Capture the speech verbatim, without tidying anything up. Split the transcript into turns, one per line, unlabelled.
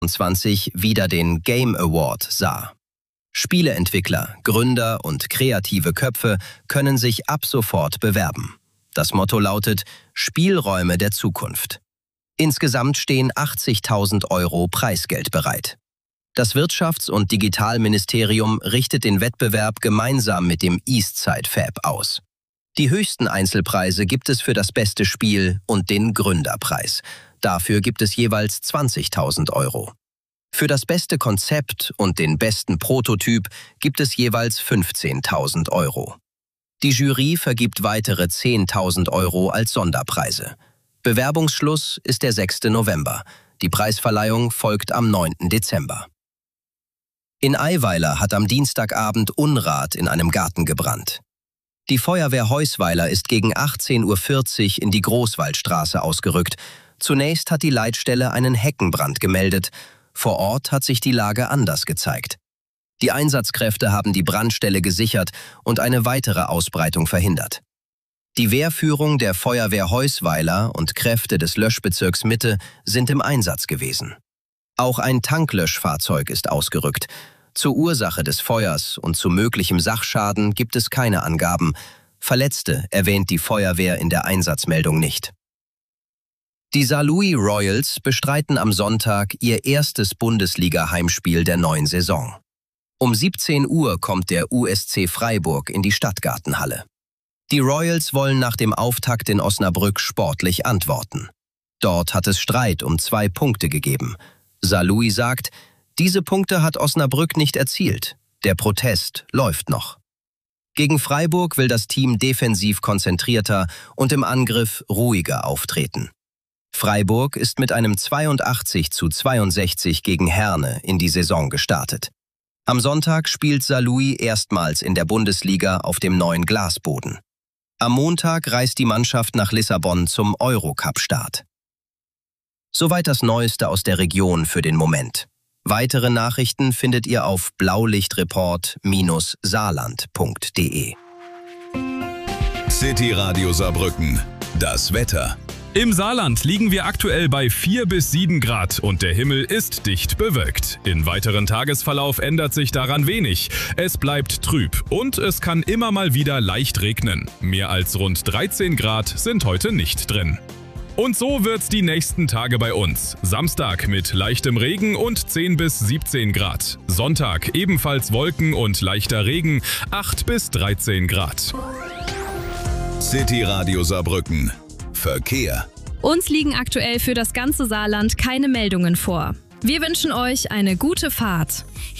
zwanzig wieder den Game Award sah. Spieleentwickler, Gründer und kreative Köpfe können sich ab sofort bewerben. Das Motto lautet Spielräume der Zukunft. Insgesamt stehen achtzigtausend Euro Preisgeld bereit. Das Wirtschafts- und Digitalministerium richtet den Wettbewerb gemeinsam mit dem Eastside Fab aus. Die höchsten Einzelpreise gibt es für das beste Spiel und den Gründerpreis. Dafür gibt es jeweils zwanzigtausend Euro. Für das beste Konzept und den besten Prototyp gibt es jeweils fünfzehntausend Euro. Die Jury vergibt weitere zehntausend Euro als Sonderpreise. Bewerbungsschluss ist der sechste November. Die Preisverleihung folgt am neunten Dezember. In Eiweiler hat am Dienstagabend Unrat in einem Garten gebrannt. Die Feuerwehr Heusweiler ist gegen achtzehn Uhr vierzig in die Großwaldstraße ausgerückt. Zunächst hat die Leitstelle einen Heckenbrand gemeldet. Vor Ort hat sich die Lage anders gezeigt. Die Einsatzkräfte haben die Brandstelle gesichert und eine weitere Ausbreitung verhindert. Die Wehrführung der Feuerwehr Heusweiler und Kräfte des Löschbezirks Mitte sind im Einsatz gewesen. Auch ein Tanklöschfahrzeug ist ausgerückt. Zur Ursache des Feuers und zu möglichem Sachschaden gibt es keine Angaben. Verletzte erwähnt die Feuerwehr in der Einsatzmeldung nicht. Die Saarlouis Royals bestreiten am Sonntag ihr erstes Bundesliga-Heimspiel der neuen Saison. Um siebzehn Uhr kommt der U S C Freiburg in die Stadtgartenhalle. Die Royals wollen nach dem Auftakt in Osnabrück sportlich antworten. Dort hat es Streit um zwei Punkte gegeben. Saarlouis sagt, diese Punkte hat Osnabrück nicht erzielt. Der Protest läuft noch. Gegen Freiburg will das Team defensiv konzentrierter und im Angriff ruhiger auftreten. Freiburg ist mit einem zweiundachtzig zu zweiundsechzig gegen Herne in die Saison gestartet. Am Sonntag spielt Saarlouis erstmals in der Bundesliga auf dem neuen Glasboden. Am Montag reist die Mannschaft nach Lissabon zum Eurocup-Start. Soweit das Neueste aus der Region für den Moment. Weitere Nachrichten findet ihr auf blaulichtreport Bindestrich saarland Punkt de.
City Radio Saarbrücken. Das Wetter.
Im Saarland liegen wir aktuell bei vier bis sieben Grad und der Himmel ist dicht bewölkt. Im weiteren Tagesverlauf ändert sich daran wenig. Es bleibt trüb und es kann immer mal wieder leicht regnen. Mehr als rund dreizehn Grad sind heute nicht drin. Und so wird's die nächsten Tage bei uns. Samstag mit leichtem Regen und zehn bis siebzehn Grad. Sonntag ebenfalls Wolken und leichter Regen, acht bis dreizehn Grad.
City Radio Saarbrücken. Verkehr.
Uns liegen aktuell für das ganze Saarland keine Meldungen vor. Wir wünschen euch eine gute Fahrt.